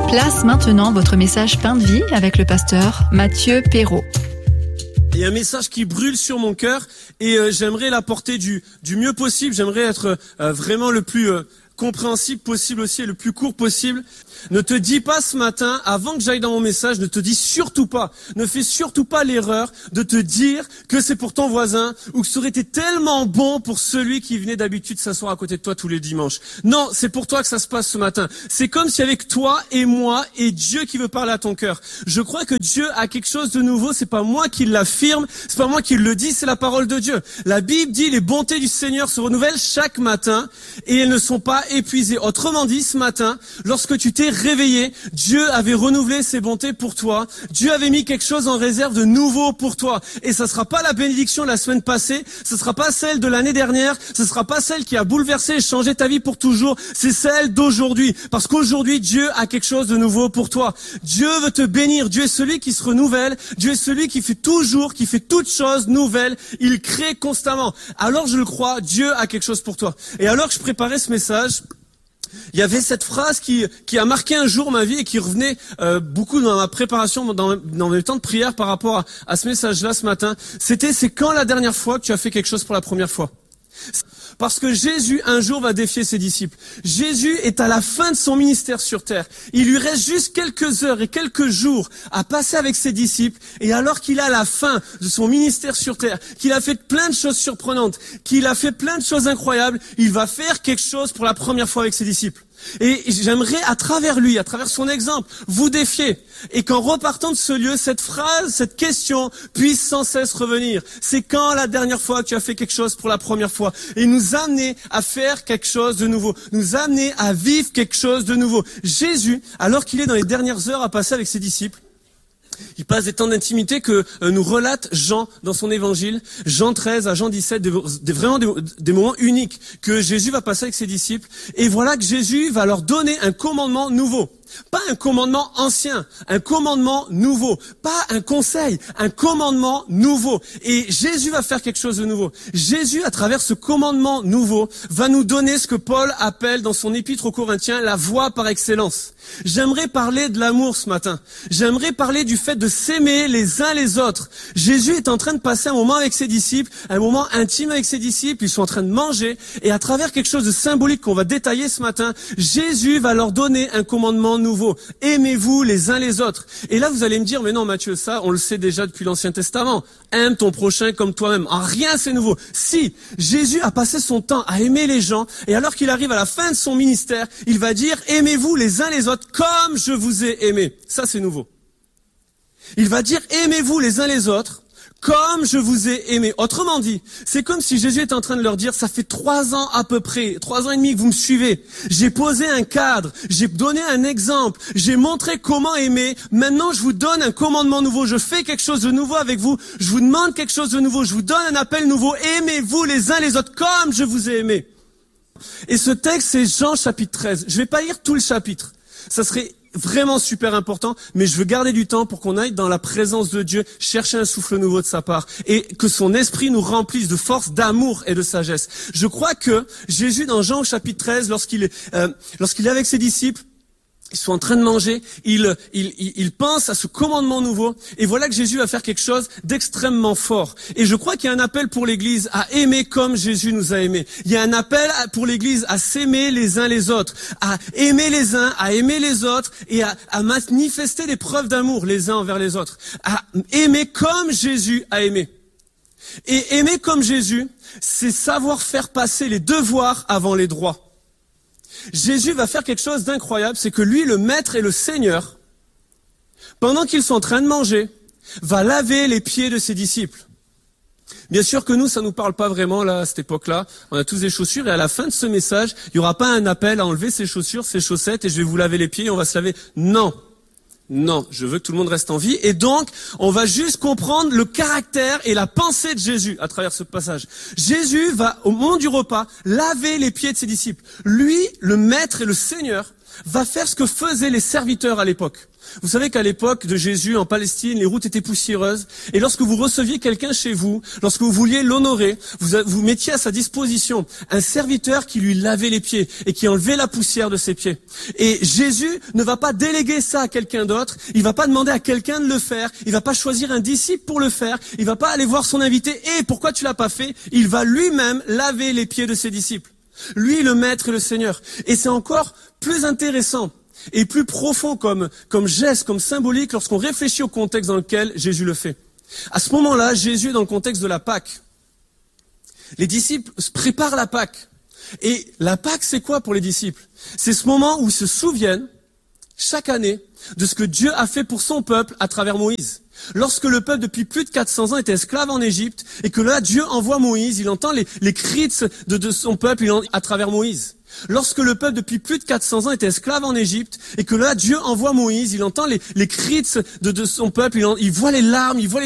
Place maintenant votre message Pain de vie avec le pasteur Mathieu Perrault. Il y a un message qui brûle sur mon cœur et j'aimerais l'apporter du mieux possible. J'aimerais être vraiment le plus compréhensible possible aussi et le plus court possible. Ne te dis pas ce matin, avant que j'aille dans mon message, ne te dis surtout pas, ne fais surtout pas l'erreur de te dire que c'est pour ton voisin ou que ça aurait été tellement bon pour celui qui venait d'habitude s'asseoir à côté de toi tous les dimanches. Non, c'est pour toi que ça se passe ce matin. C'est comme si avec toi et moi et Dieu qui veut parler à ton cœur. Je crois que Dieu a quelque chose de nouveau, c'est pas moi qui l'affirme, c'est pas moi qui le dis, c'est la parole de Dieu. La Bible dit les bontés du Seigneur se renouvellent chaque matin et elles ne sont pas épuisées. Autrement dit, ce matin, lorsque tu t'es réveillé, Dieu avait renouvelé ses bontés pour toi. Dieu avait mis quelque chose en réserve de nouveau pour toi. Et ça sera pas la bénédiction de la semaine passée, ce sera pas celle de l'année dernière, ce sera pas celle qui a bouleversé et changé ta vie pour toujours, c'est celle d'aujourd'hui. Parce qu'aujourd'hui, Dieu a quelque chose de nouveau pour toi. Dieu veut te bénir. Dieu est celui qui se renouvelle. Dieu est celui qui fait toujours, qui fait toutes choses nouvelles. Il crée constamment. Alors je le crois, Dieu a quelque chose pour toi. Et alors que je préparais ce message, il y avait cette phrase qui a marqué un jour ma vie et qui revenait beaucoup dans ma préparation, dans mes temps de prière par rapport à ce message-là ce matin. C'est quand la dernière fois que tu as fait quelque chose pour la première fois? Parce que Jésus, un jour, va défier ses disciples. Jésus est à la fin de son ministère sur terre. Il lui reste juste quelques heures et quelques jours à passer avec ses disciples. Et alors qu'il est à la fin de son ministère sur terre, qu'il a fait plein de choses surprenantes, qu'il a fait plein de choses incroyables, il va faire quelque chose pour la première fois avec ses disciples. Et j'aimerais, à travers lui, à travers son exemple, vous défier. Et qu'en repartant de ce lieu, cette phrase, cette question puisse sans cesse revenir. C'est quand la dernière fois que tu as fait quelque chose pour la première fois? Et nous amener à faire quelque chose de nouveau. Nous amener à vivre quelque chose de nouveau. Jésus, alors qu'il est dans les dernières heures à passer avec ses disciples, il passe des temps d'intimité que nous relate Jean dans son évangile, Jean 13 à Jean 17, vraiment des moments uniques que Jésus va passer avec ses disciples. Et voilà que Jésus va leur donner un commandement nouveau. Pas un commandement ancien, un commandement nouveau. Pas un conseil, un commandement nouveau. Et Jésus va faire quelque chose de nouveau. Jésus, à travers ce commandement nouveau, va nous donner ce que Paul appelle dans son épître aux Corinthiens la voie par excellence. J'aimerais parler de l'amour ce matin. J'aimerais parler du fait de s'aimer les uns les autres. Jésus est en train de passer un moment avec ses disciples, un moment intime avec ses disciples. Ils sont en train de manger. Et à travers quelque chose de symbolique qu'on va détailler ce matin, Jésus va leur donner un commandement nouveau. Aimez-vous les uns les autres. Et là, vous allez me dire, mais non, Mathieu, ça, on le sait déjà depuis l'Ancien Testament. Aime ton prochain comme toi-même. En rien, c'est nouveau. Si, Jésus a passé son temps à aimer les gens, et alors qu'il arrive à la fin de son ministère, il va dire, aimez-vous les uns les autres comme je vous ai aimé. Ça, c'est nouveau. Il va dire, aimez-vous les uns les autres comme je vous ai aimé. Autrement dit, c'est comme si Jésus était en train de leur dire, ça fait 3 ans à peu près, 3 ans et demi que vous me suivez. J'ai posé un cadre, j'ai donné un exemple, j'ai montré comment aimer. Maintenant, je vous donne un commandement nouveau. Je fais quelque chose de nouveau avec vous. Je vous demande quelque chose de nouveau. Je vous donne un appel nouveau. Aimez-vous les uns les autres comme je vous ai aimé. Et ce texte, c'est Jean chapitre 13. Je vais pas lire tout le chapitre. Ça serait vraiment super important, mais je veux garder du temps pour qu'on aille dans la présence de Dieu, chercher un souffle nouveau de sa part, et que son esprit nous remplisse de force, d'amour et de sagesse. Je crois que Jésus, dans Jean au chapitre 13, lorsqu'il est avec ses disciples, ils sont en train de manger, il pense à ce commandement nouveau, et voilà que Jésus va faire quelque chose d'extrêmement fort. Et je crois qu'il y a un appel pour l'Église à aimer comme Jésus nous a aimés. Il y a un appel pour l'Église à s'aimer les uns les autres, à aimer les uns, à aimer les autres, et à manifester des preuves d'amour les uns envers les autres. À aimer comme Jésus a aimé. Et aimer comme Jésus, c'est savoir faire passer les devoirs avant les droits. Jésus va faire quelque chose d'incroyable, c'est que lui, le Maître et le Seigneur, pendant qu'ils sont en train de manger, va laver les pieds de ses disciples. Bien sûr que nous, ça nous parle pas vraiment là à cette époque-là. On a tous des chaussures et à la fin de ce message, il y aura pas un appel à enlever ses chaussures, ses chaussettes et je vais vous laver les pieds et on va se laver. Non. Non, je veux que tout le monde reste en vie. Et donc, on va juste comprendre le caractère et la pensée de Jésus à travers ce passage. Jésus va, au moment du repas, laver les pieds de ses disciples. Lui, le Maître et le Seigneur, va faire ce que faisaient les serviteurs à l'époque. Vous savez qu'à l'époque de Jésus, en Palestine, les routes étaient poussiéreuses. Et lorsque vous receviez quelqu'un chez vous, lorsque vous vouliez l'honorer, vous mettiez à sa disposition un serviteur qui lui lavait les pieds et qui enlevait la poussière de ses pieds. Et Jésus ne va pas déléguer ça à quelqu'un d'autre. Il va pas demander à quelqu'un de le faire. Il va pas choisir un disciple pour le faire. Il va pas aller voir son invité. Et pourquoi tu l'as pas fait? Il va lui-même laver les pieds de ses disciples. Lui, le maître et le Seigneur. Et c'est encore plus intéressant et plus profond comme geste, comme symbolique lorsqu'on réfléchit au contexte dans lequel Jésus le fait. À ce moment-là, Jésus est dans le contexte de la Pâque. Les disciples se préparent la Pâque. Et la Pâque, c'est quoi pour les disciples? C'est ce moment où ils se souviennent, chaque année, de ce que Dieu a fait pour son peuple à travers Moïse. Lorsque le peuple, depuis plus de 400 ans, était esclave en Égypte, et que là, Dieu envoie Moïse, il entend les cris de son peuple à travers Moïse. Lorsque le peuple, depuis plus de 400 ans, était esclave en Égypte, et que là, Dieu envoie Moïse, il entend les cris de son peuple, il voit les larmes, il voit